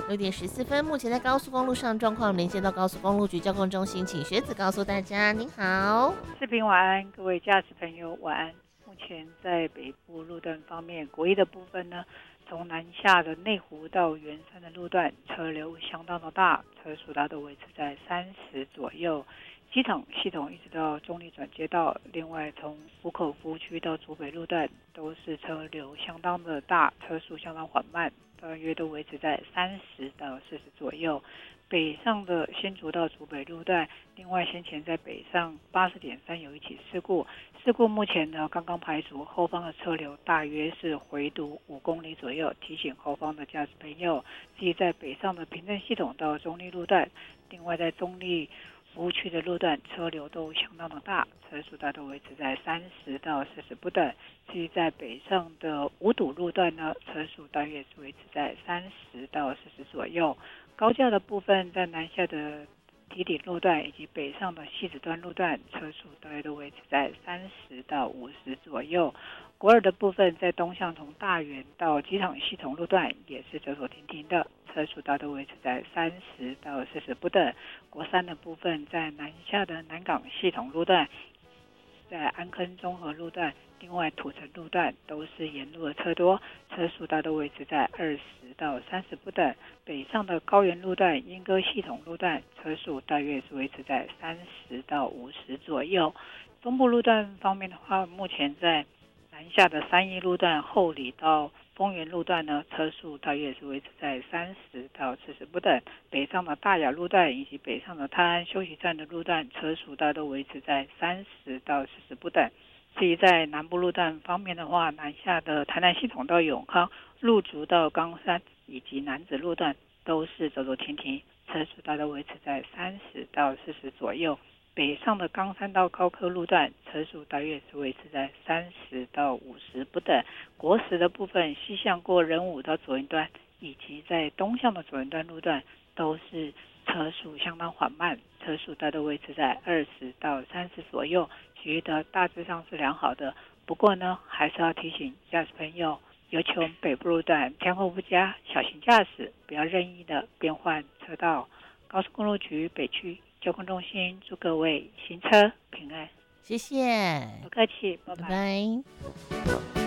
6点14分，目前在高速公路上状况，连接到高速公路局交通中心，请学子告诉大家。您好， 视频晚安，各位驾驶朋友晚安。目前在北部路段方面，国一的部分呢，从南下的内湖到圆山的路段，车流相当的大，车速大都维持在30左右。机场系统一直到中立转接道，另外从湖口服务区到竹北路段都是车流相当的大，车速相当缓慢，大约都维持在30到40左右。北上的新竹到竹北路段，另外先前在北上80.3有一起事故，目前呢刚刚排除，后方的车流大约是回堵5公里左右，提醒后方的驾驶朋友，至于在北上的平镇系统到中立路段，另外在中立服务区的路段车流都相当的大，车速大都维持在30到40不等。至于在北上的五堵路段呢，车速大约是维持在30到40左右。高架的部分在南下的堤顶路段以及北上的汐止端路段，车速大约都维持在30到50左右。国二的部分在东向从大园到机场系统路段也是走走停停的，车速大都维持在30到40不等。国三的部分在南下的南港系统路段，在安坑综合路段，另外土城路段都是沿路的车多，车速大都维持在20到30不等。北上的高原路段、莺歌系统路段，车速大约是维持在30到50左右。中部路段方面的话，目前在南下的三义路段后里到丰原路段呢，车速大约是维持在30到40不等。北上的大雅路段以及北上的泰安休息站的路段，车速大都维持在30到40不等。至于在南部路段方面的话，南下的台南系统到永康、路竹到冈山以及南子路段都是走走停停，车速大都维持在30到40左右。北上的冈山到高科路段，车速大约是维持在30到50不等。国十的部分，西向过仁武到左营端，以及在东向的左营端路段，都是车速相当缓慢，车速大都维持在20到30左右，其余的大致上是良好的。不过呢，还是要提醒驾驶朋友，尤其我们北部路段天候不佳，小心驾驶，不要任意的变换车道。高速公路局北区交通中心祝各位行车平安。 谢谢， 不客气，拜拜拜。 拜。